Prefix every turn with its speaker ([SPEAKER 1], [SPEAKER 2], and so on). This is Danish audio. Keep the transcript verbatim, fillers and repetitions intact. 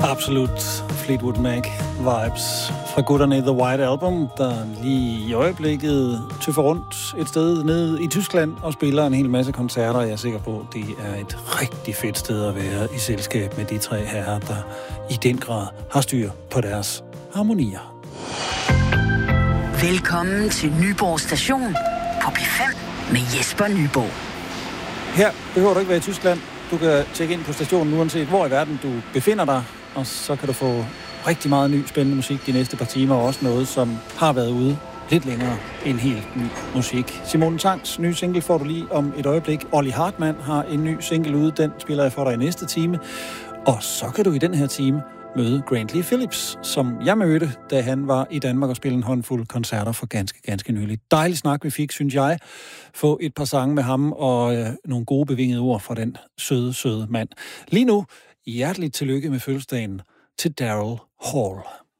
[SPEAKER 1] Absolut Fleetwood Mac vibes fra gutterne i The White Album, der lige i øjeblikket tøffer rundt et sted nede i Tyskland og spiller en hel masse koncerter. Jeg er sikker på, at det er et rigtig fedt sted at være i selskab med de tre herrer, der i den grad har styr på deres harmonier.
[SPEAKER 2] Velkommen til Nyborg Station på P fem med Jesper Nyborg.
[SPEAKER 1] Her behøver du ikke være i Tyskland. Du kan tjekke ind på stationen uanset hvor i verden du befinder dig, og så kan du få rigtig meget ny spændende musik de næste par timer, og også noget, som har været ude lidt længere end helt ny musik. Simone Tangs nye single får du lige om et øjeblik. Olli Hartmann har en ny single ude, den spiller jeg for dig i næste time. Og så kan du i den her time møde Grant Lee Phillips, som jeg mødte, da han var i Danmark og spillede en håndfuld koncerter for ganske, ganske nylig. Dejlig snak, vi fik, synes jeg. Få et par sange med ham og øh, nogle gode bevingede ord fra den søde, søde mand. Lige nu, hjerteligt tillykke med fødselsdagen til Daryl Hall.